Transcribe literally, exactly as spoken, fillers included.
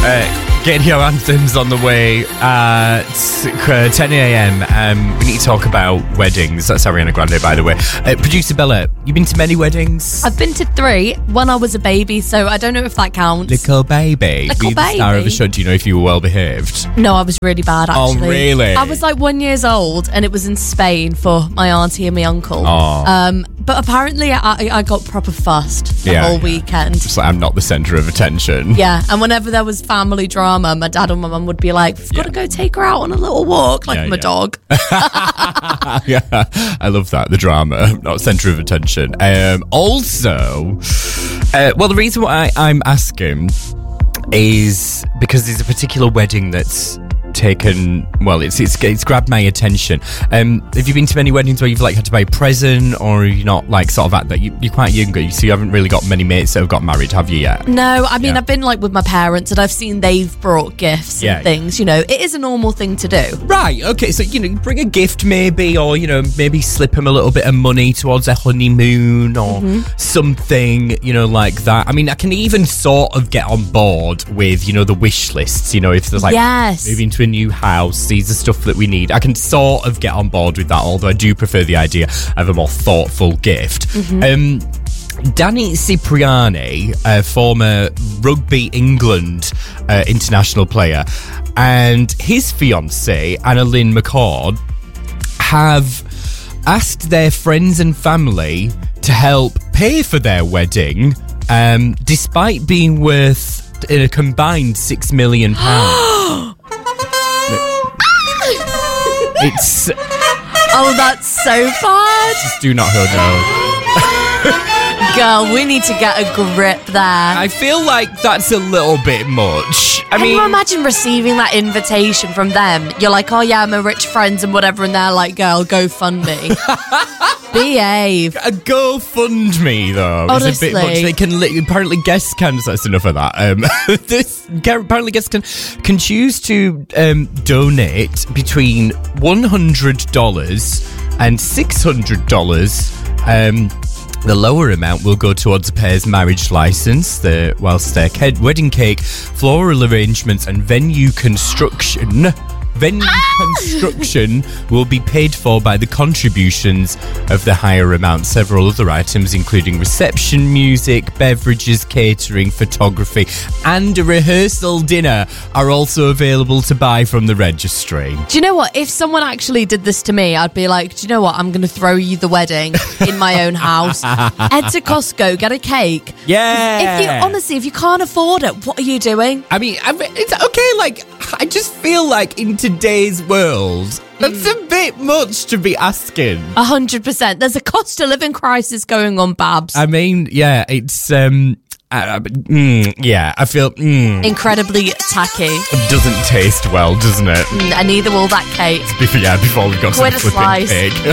Uh, getting your anthems on the way at ten a.m. Um, we need to talk about weddings. That's Ariana Grande, by the way. Uh, Producer Bella, you been to many weddings? I've been to three. When I was a baby, so I don't know if that counts. Little baby. Little Were you the baby. star of the show? Do you know if you were well behaved? No, I was really bad, actually. Oh, really? I was like one years old, and it was in Spain for my auntie and my uncle. Oh. Um, but apparently, I, I got proper fussed the Yeah, whole yeah. weekend. Just like, I'm not the centre of attention. Yeah, and whenever there was family drama, my dad and my mum would be like, we've got to go take her out on a little walk, like Yeah, I'm a yeah. dog. Yeah, I love that. The drama, not centre of attention. Um, also, uh, well, the reason why I'm asking is because there's a particular wedding that's taken, well, it's it's, it's grabbed my attention. Um, have you been to many weddings where you've like had to buy a present, or are you not like sort of at that? You, you're quite younger, so you haven't really got many mates that have got married, have you yet? No, I mean, Yeah. I've been like with my parents, and I've seen they've brought gifts Yeah. and things. You know, it is a normal thing to do. Right, okay, so, you know, bring a gift maybe, or, you know, maybe slip him a little bit of money towards a honeymoon or something, you know, like that. I mean, I can even sort of get on board with, you know, the wish lists, you know, if there's like Yes. moving to a new house, these are stuff that we need. I can sort of get on board with that, although I do prefer the idea of a more thoughtful gift. Um, Danny Cipriani, a former Rugby England uh, international player, and his fiancée, Anna Lynn McCord, have asked their friends and family to help pay for their wedding, um, despite being worth a combined six million pounds. It's Oh, that's so bad. just do not know. Girl, we need to get a grip there. I feel like that's a little bit much. I Can mean, you imagine receiving that invitation from them? You're like, oh yeah, my rich friends and whatever, and they're like, girl, go fund me. Behave. a GoFundMe though is a bit much. Honestly. They can li- apparently guests can. That's enough of that. Um, this apparently guests can can choose to um, donate between one hundred dollars and six hundred dollars. Um, The lower amount will go towards a pair's marriage license, the whilst their ke- wedding cake, floral arrangements, and venue construction. Venue construction will be paid for by the contributions of the higher amount. Several other items, including reception, music, beverages, catering, photography, and a rehearsal dinner, are also available to buy from the registry. Do you know what? If someone actually did this to me, I'd be like, do you know what? I'm going to throw you the wedding in my own house. Head to Costco, get a cake. Yeah. If you honestly, if you can't afford it, what are you doing? I mean, I mean, it's okay. Like, I just feel like in today's world, that's a bit much to be asking. A hundred percent. There's a cost of living crisis going on, Babs. I mean, yeah, it's um, uh, mm, yeah. I feel mm, Incredibly tacky. it doesn't taste well, doesn't it? Mm, and neither will that cake. Before, yeah, before we got Quid some a flipping slice. pig.